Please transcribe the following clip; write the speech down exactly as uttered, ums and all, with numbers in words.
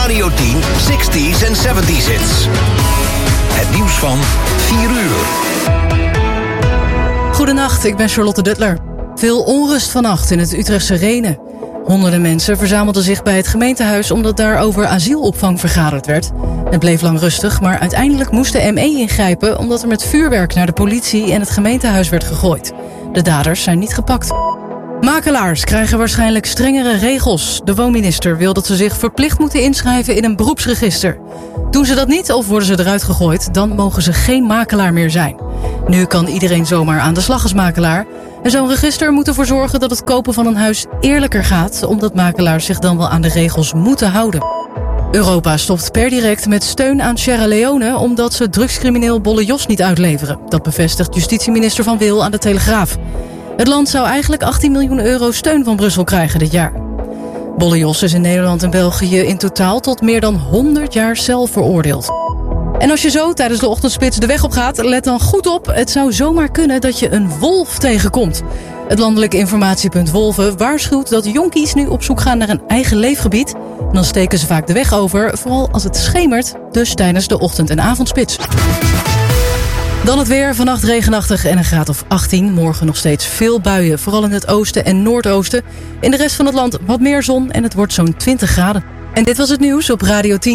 Radio tien, zestig's en zeventig's hits. Het nieuws van vier uur. Goedenacht, ik ben Charlotte Duttler. Veel onrust vannacht in het Utrechtse Rhenen. Honderden mensen verzamelden zich bij het gemeentehuis omdat daar over asielopvang vergaderd werd. Het bleef lang rustig, maar uiteindelijk moest de M E ingrijpen omdat er met vuurwerk naar de politie en het gemeentehuis werd gegooid. De daders zijn niet gepakt. Makelaars krijgen waarschijnlijk strengere regels. De woonminister wil dat ze zich verplicht moeten inschrijven in een beroepsregister. Doen ze dat niet of worden ze eruit gegooid, dan mogen ze geen makelaar meer zijn. Nu kan iedereen zomaar aan de slag als makelaar. En zo'n register moet ervoor zorgen dat het kopen van een huis eerlijker gaat, omdat makelaars zich dan wel aan de regels moeten houden. Europa stopt per direct met steun aan Sierra Leone omdat ze drugscrimineel Bolle Jos niet uitleveren. Dat bevestigt justitieminister Van Wil aan de Telegraaf. Het land zou eigenlijk achttien miljoen euro steun van Brussel krijgen dit jaar. Bolle Jos is in Nederland en België in totaal tot meer dan honderd jaar cel veroordeeld. En als je zo tijdens de ochtendspits de weg op gaat, let dan goed op. Het zou zomaar kunnen dat je een wolf tegenkomt. Het landelijk informatiepunt Wolven waarschuwt dat jonkies nu op zoek gaan naar een eigen leefgebied. En dan steken ze vaak de weg over, vooral als het schemert, dus tijdens de ochtend- en avondspits. Dan het weer, vannacht regenachtig en een graad of achttien. Morgen nog steeds veel buien, vooral in het oosten en noordoosten. In de rest van het land wat meer zon en het wordt zo'n twintig graden. En dit was het nieuws op Radio tien.